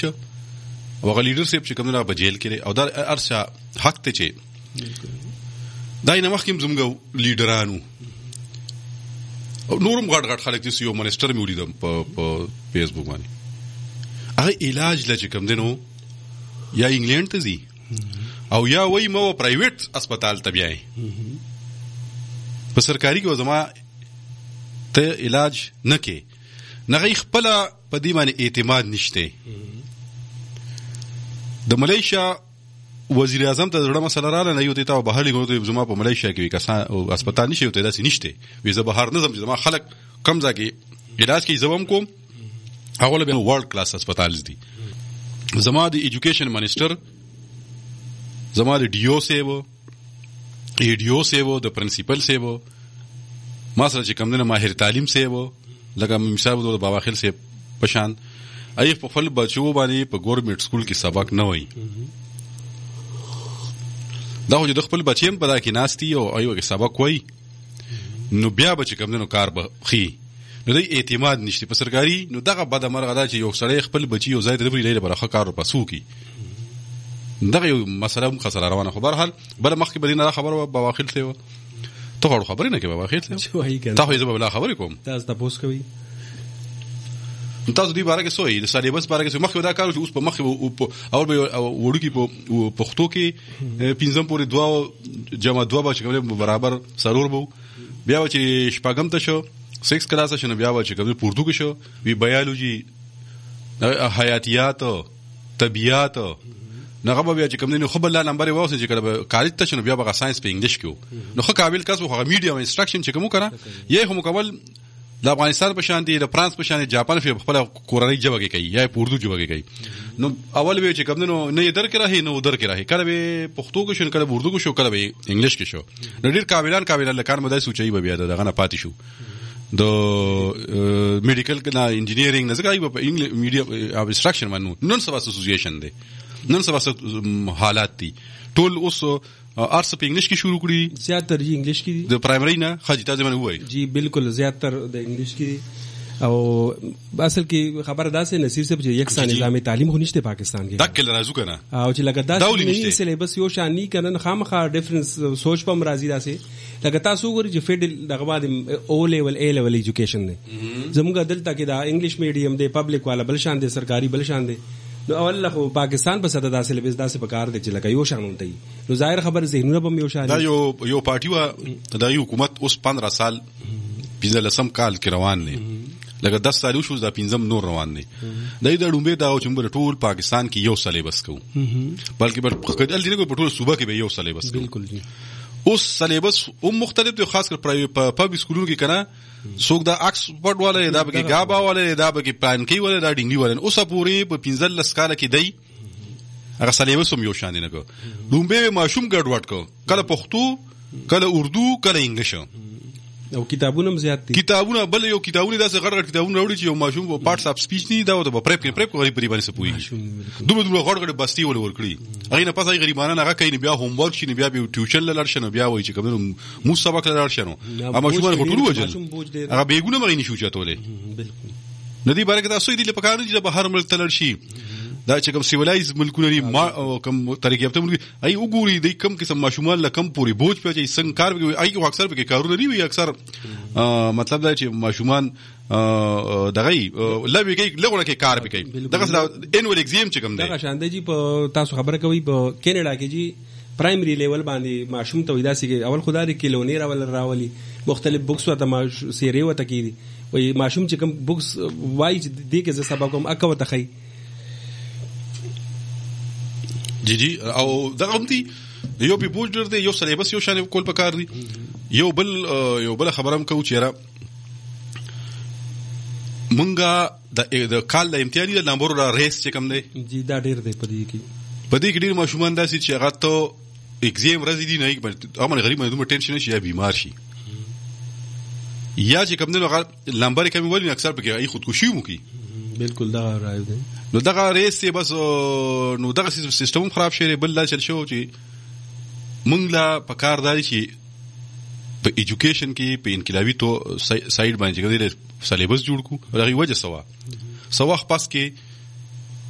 او هغه لیډرشپ چې کوم نه په جیل کې او دا ارشا حق ته چې دای نه مخکې زموږ لیډرانو نورم غټ خلک چې یو منسټر مې ولیدم په فیسبوک باندې هغه علاج لږ کوم دینو یا انګلند ته ځي او یا وای مو پرایویټ هسپتال ته بیاي په سرکاري کې زما ته علاج نه کې نه خپل په دې باندې اعتماد نشته. د ملیشیا وزیر اعظم ته زړه مسله رااله نه یو ته بهرلی غوته زما په ملیشیا کې کسان هسپتال نشي وته داسې نشته وې زه بهر نظم زما خلک کم ځکه علاج کې زوم کوم هغه له ورلد کلاس هسپتال دي. زما د ایجوکیشن منسٹر زما د ډیو سیو ایډیو سیو د پرنسپل سیو ما سره چې کوم نه ماهر تعلیم سیو لکه مثال د بابا خیل سیو پشان ای په خپل بچو باندې په ګورنمنت سکول کې سبق نه وای دا خو د خپل بچیم په دا کې ناشتي او ایو کې سبق وای نو بیا بچ کوم نه کار به خي نو د اعتماد نشته په سرکاري نو دغه بد مرغه دا چې یو سړی خپل بچي او زید لري برخه کار پسو کی دغه یو مسله خسر روانه خبر حال بل مخکې بدینه خبر بواخیل ته ته خبرې نه کوي بواخیل ته ته یې بل خبرې کوم تاسو تاسو کوي تاسو دې باره کې سوې د سلیبس باره کې مخکې دا کار چې اوس په مخکې او وړو کې په پښتو کې پنځم پورې دوا جمع دوا به چې برابر سرور بو بیا چې شپږم ته شو 6 کلاس شنو بیا چې کوم پورتو کې شو وی بیولوژي حیاتیات طبيعت نغه بیا چې کوم نه خو بل نمبر واسه چې کله کالج ته شنو بیا به ساينس په انګلیش کې نو خو قابل کس خو میډیم انستراکشن چې کوم کړه یې هم مکمل د افغانستان په شان دي د فرانس په شان دي جاپان په خپل کورنۍ ژبه کې کوي یا په اردو ژبه کې کوي نو اول به چې کوم نه در کې راهي نو در کې راهي کله به پښتو کې شو کله اردو کې شو کله به انګلیش کې شو نو ډیر قابلان لکان مدای سوچي به بیا دغه نه پاتې شو د میډیکل کنا انجینیرینګ نه ځکه په انګلیش میډیا ابستراکشن باندې نن سبا اسوسییشن دی نن سبا حالات دي ټول اوس ارس په انګلیش کې شروع کړی زیاتره جی انګلیش کې د پرایمری نه خجتا ځمنه وای جی بالکل زیاتره د انګلیش کې او اصل کې خبره دا سه نصیر صاحب چې یک سال نظام تعلیم خو نشته پاکستان کې دکل راځو کنه او چې لګا دا نه سلیبس یو شان نه کنه خامخا ډیفرنس سوچ په مرضی دا سه لګا تاسو ګوري چې فیډل دغه بعد او لیول ا لیول ایجوکیشن نه زموږ دلته کې دا انګلیش میډیم دی پبلک والا بل شان دی سرکاري بل شان دی نو اول خو پاکستان په صدا داسې لبس داسې پکار دی چې لکه یو شان ونتي نو ظاهر خبر ذهنونه به یو شان دا یو پارټي وا د حکومت اوس 15 سال 15 کال کې روان دي لکه 10 سال شو دا 15 نور روان دي دای د ډومبه دا چې ټول پاکستان کې یو سلیبس کو بلکې په خدای دې په ټول صوبه کې به یو سلیبس بالکل جی اوس سلیبس مختلف دی خاص کر پرایویټ پبلک سکولونو کې کنه څوک دا اکسفورد والے دا به غابا والے دا به پلان کې والے دا ډینګي والے اوس پوری په 15 سکاله کې دی هغه سلیبس هم یو شان دی نه کو دومبه ماشوم ګډوډ کو کله پښتو کله اردو کله انګلیش او کتابونه زیات دي کتابونه بل یو کتابونه داسې غړ کتابونه وړي چې یو ماشوم په پارټس اف سپیچ نه دا د پریپ غریب پری باندې سپوي دومره غړ بستی ول ورکړي هغه نه پاسه غریبانه هغه کین بیا هوم ورک شي بیا ټیوشن لړ شنو بیا وای چې کوم مو سبق لړ شنو اما شو باندې ټول وجل هغه بیګونه مغینی شو چاتولې بالکل ندی بارک تاسو دې په کارو چې بهر ملک تلل شي دا چې کوم سیولایز ملکونه لري کوم طریقې په ملک ای وګوري د کوم قسم ماشومان لکم پوری بوج په چې څنګه کار کوي ای اکثر به کارونه لري اکثر مطلب دا چې ماشومان دغه لوي کوي لغونه کې کار به کوي دغه انول ایگزام چې کوم دی دغه شاندې جی په تاسو خبره کوي په کینیډا کې جی پرایمری لیول باندې ماشوم ته ودا سي اول خدای کیلونیر اول راولي مختلف بوکس وته سیری وته کې وي ماشوم چې کوم بوکس وای دي کې ز سبب کوم اکو ته خي جی او دغه هم دي یو به بوج درته یو سلیبس یو شان کول پکار دي یو بل خبرم کو چیرې مونږه د کال د امتحاني د نمبر را ریس چې کم دی جی دا ډیر دی پدې کې ډیر ماشومان داسې چې هغه ته ایگزام راځي دي نه امر غریب مې دومره ټینشن شي یا بیمار شي یا چې کم دی هغه نمبر کمی ولې اکثر پکې ای خودکشي مو کی بالکل دا راځي دی نو دغه ریس بس نو دغه سیستم خراب شي بل لا چل شو چې مونږ لا پکار داري چې په ایجوکیشن کې په انقلابي تو سایډ باندې چې سلیبس جوړ کو هغه وجه سوا خاص کې